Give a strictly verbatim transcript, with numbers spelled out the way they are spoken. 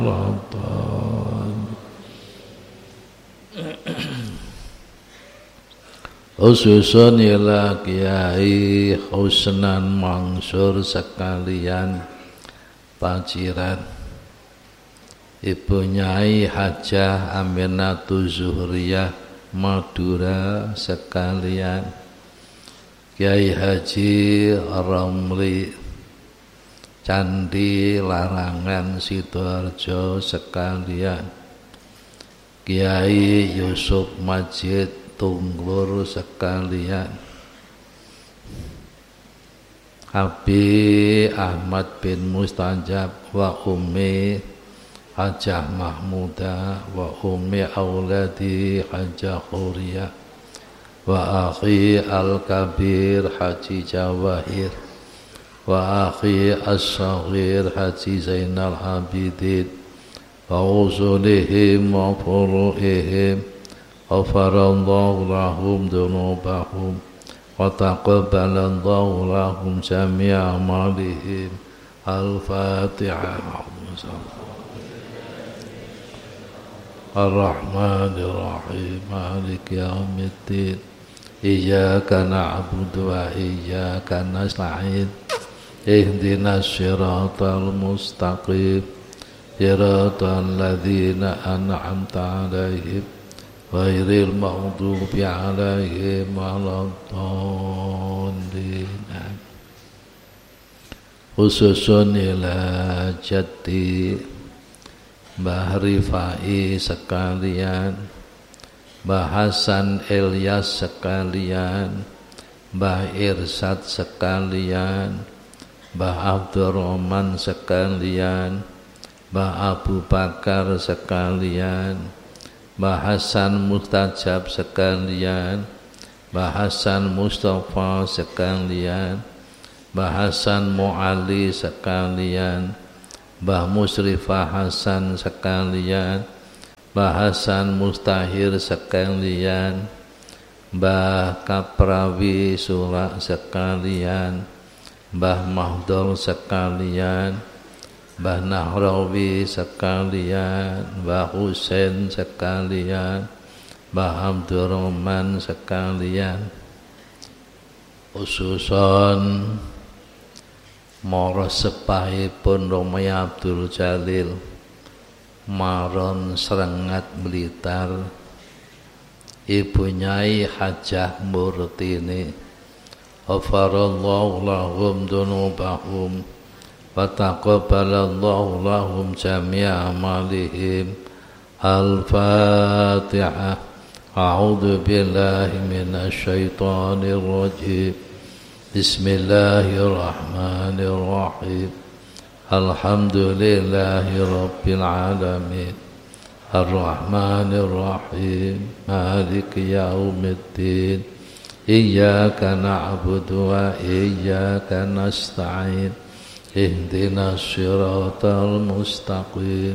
Khususun ila Kiai Husnan Mansur sekalian paciran, Ibu Nyai Hajah Aminatul Zuhriyah Madura sekalian, Kiai Haji Ramli Candi Larangan Sidoarjo sekalian, Kiai Yusuf Majid Tunglur sekalian, Habib Ahmad bin Mustajab wa Ummi Hajah Mahmudah wa Ummi Auladi Hajah Khuriyah wa akhi Al-Kabir Haji Jawahir wa akhi As-Saghir Haji Zainal Abidin wa usulihim wa furu'ihim ghafarallahu lahum dunubahum wa taqabbalallahu lahum jami'a amalihim. Al-Fatihah. Ar-Rahmanir Rahim Maliki yaumiddin Iyyaka na'budu wa iyyaka nasta'in Ihdinas siratal mustaqim Siratal ladzina an'amta 'alaihim ghairil maghdubi 'alaihim waladdallin. Khususun ila jati Mbah Rifai sekalian, Mbah Hasan Ilyas sekalian, Mbah Irsad sekalian, Mbah Abdurrahman sekalian, Mbah Abu Bakar sekalian, Mbah Hasan Mustajab sekalian, Mbah Hasan Mustafa sekalian, Mbah Hasan Mu'ali sekalian, Mbah Musrifah Hasan sekalian, Mbah Hasan Mustahir sekalian, Mbah Kaprawi Sura sekalian, Mbah Mahdol sekalian, Mbah Nahrawi sekalian, Mbah Husain sekalian, Mbah Abdurrahman sekalian. Khususon mara sepahipun Romaya Abdul Jalil Maron Srengat Blitar, Ibu Nyai Hajah Murtini ghafarallahu lahum dunubahum wa taqabbalallahu lahum jami'a amalihim. Al-Fatihah. A'udzu billahi minasy syaithanir rajim. Bismillahirrahmanirrahim. Alhamdulillahi rabbil alamin. Ar-Rahmanir Rahim. Maliki yaumiddin. Iyyaka na'budu wa iyyaka nasta'in. Ihdinas siratal mustaqim.